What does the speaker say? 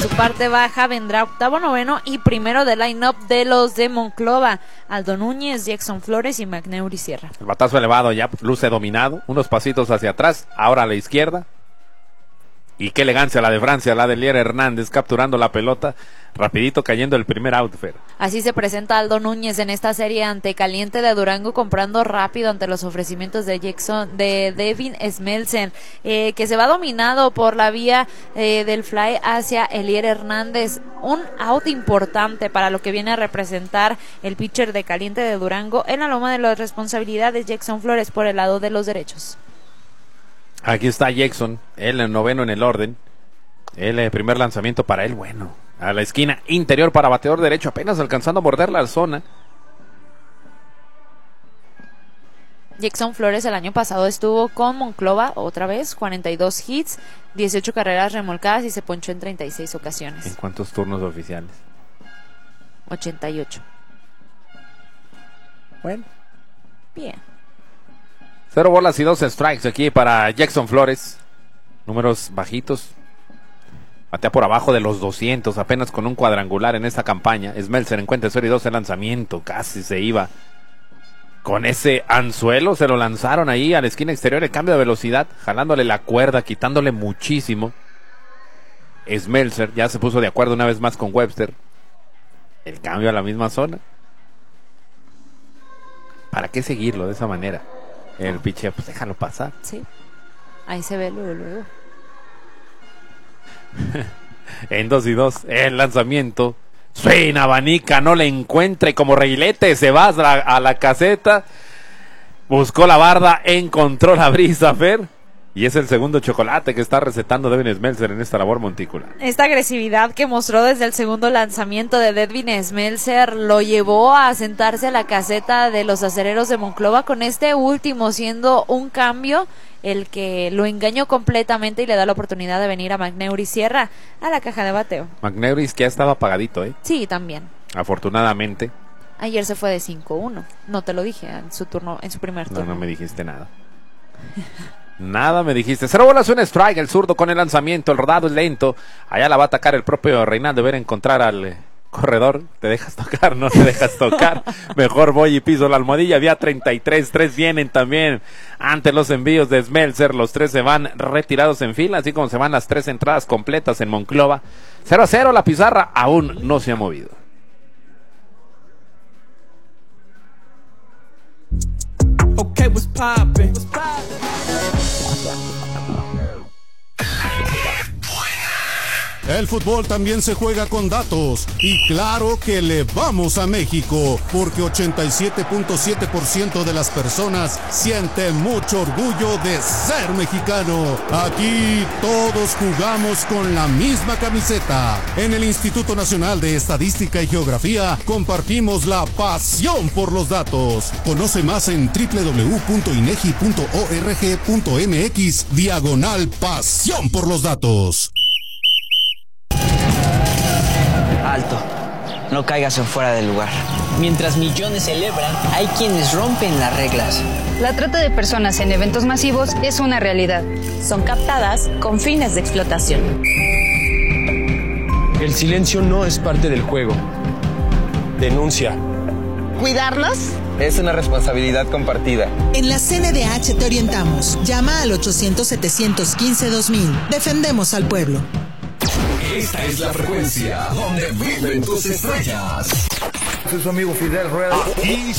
su parte baja vendrá octavo, noveno y primero del line-up de los de Monclova: Aldo Núñez, Jackson Flores y McNeury Sierra. El batazo elevado ya luce dominado, unos pasitos hacia atrás, ahora a la izquierda. Y qué elegancia la de Francia, la de Lier Hernández, capturando la pelota, rapidito cayendo el primer out, Fer. Así se presenta Aldo Núñez en esta serie ante Caliente de Durango, comprando rápido ante los ofrecimientos de Devin Smeltzer, que se va dominado por la vía del fly hacia Elier Hernández. Un out importante para lo que viene a representar el pitcher de Caliente de Durango en la loma de las responsabilidades, Jackson Flores por el lado de los derechos. Aquí está Jackson, él el noveno en el orden. El primer lanzamiento para él, bueno, a la esquina interior para bateador derecho, apenas alcanzando a morder la zona. Jackson Flores el año pasado estuvo con Monclova otra vez, 42 hits, 18 carreras remolcadas y se ponchó en 36 ocasiones. ¿En cuántos turnos oficiales? 88. Bueno, bien. 0 bolas y 2 strikes aquí para Jackson Flores. Números bajitos. Batea por abajo de los 200, apenas con un cuadrangular en esta campaña. Smeltzer encuentra 0 y 2 el lanzamiento, casi se iba. Con ese anzuelo se lo lanzaron ahí a la esquina exterior, el cambio de velocidad, jalándole la cuerda, quitándole muchísimo. Smeltzer ya se puso de acuerdo una vez más con Webster. El cambio a la misma zona. ¿Para qué seguirlo de esa manera? El pitcher, pues déjalo pasar. Sí, ahí se ve luego. En 2 y 2, el lanzamiento. Swing, abanica, no le encuentra y como reguilete se va a la caseta. Buscó la barda, encontró la brisa, Fer. Y es el segundo chocolate que está recetando Devin Smeltzer en esta labor montícula. Esta agresividad que mostró desde el segundo lanzamiento de Devin Smeltzer lo llevó a sentarse a la caseta de los acereros de Monclova, con este último siendo un cambio el que lo engañó completamente y le da la oportunidad de venir a McNeury Sierra a la caja de bateo. McNeury que ya estaba apagadito, ¿eh? Sí, también. Afortunadamente. Ayer se fue de 5-1. No te lo dije en su turno, en su primer turno. No me dijiste nada. Nada me dijiste. 0 bolas, 1 strike. El zurdo con el lanzamiento. El rodado es lento. Allá la va a atacar el propio Reinaldo. Ver encontrar al corredor. ¿Te dejas tocar? No te dejas tocar. Mejor voy y piso la almohadilla. Había 33. 3 vienen también ante los envíos de Smeltzer. Los 3 se van retirados en fila. Así como se van las 3 entradas completas en Monclova. 0-0. La pizarra aún no se ha movido. Okay, what's poppin'? El fútbol también se juega con datos y claro que le vamos a México porque 87.7% de las personas siente mucho orgullo de ser mexicano. Aquí todos jugamos con la misma camiseta. En el Instituto Nacional de Estadística y Geografía compartimos la pasión por los datos. Conoce más en www.inegi.org.mx/pasión por los datos. Alto, no caigas en fuera del lugar. Mientras millones celebran, hay quienes rompen las reglas. La trata de personas en eventos masivos es una realidad. Son captadas con fines de explotación. El silencio no es parte del juego. Denuncia. ¿Cuidarlos? Es una responsabilidad compartida. En la CNDH te orientamos. Llama al 800-715-2000. Defendemos al pueblo. Esta es la frecuencia donde viven tus estrellas. Soy su amigo Fidel Rueda.